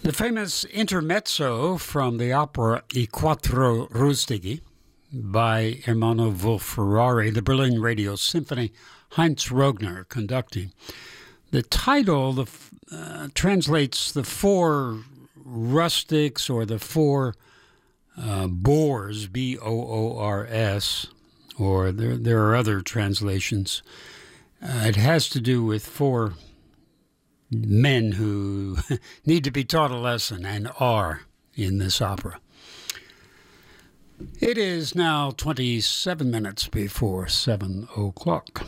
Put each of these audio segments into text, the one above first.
The famous intermezzo from the opera I Quattro Rustighi by Ermanno Wolf-Ferrari, the Berlin Radio Symphony, Heinz Rogner conducting. The title translates the four rustics or the four boors, B-O-O-R-S, or there are other translations. It has to do with four men who need to be taught a lesson and are in this opera. It is now 27 minutes before 7 o'clock.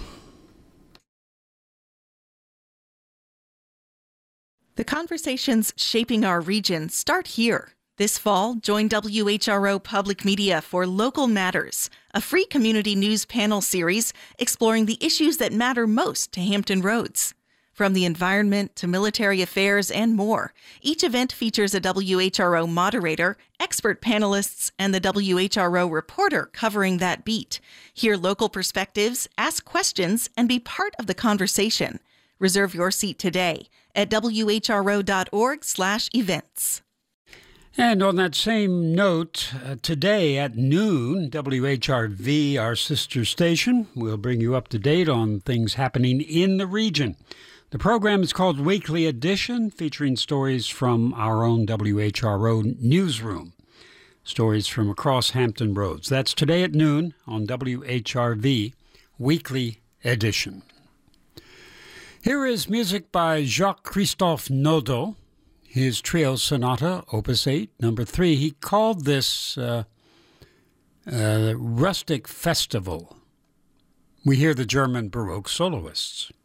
The conversations shaping our region start here. This fall, join WHRO Public Media for Local Matters, a free community news panel series exploring the issues that matter most to Hampton Roads. From the environment to military affairs and more, each event features a WHRO moderator, expert panelists, and the WHRO reporter covering that beat. Hear local perspectives, ask questions, and be part of the conversation. Reserve your seat today at whro.org/events. And on that same note, today at noon, WHRV, our sister station, will bring you up to date on things happening in the region. The program is called Weekly Edition, featuring stories from our own WHRO newsroom. Stories from across Hampton Roads. That's today at noon on WHRV, Weekly Edition. Here is music by Jacques-Christophe Naudot, his trio sonata, Opus 8, number 3. He called this Rustic Festival. We hear the German Baroque soloists.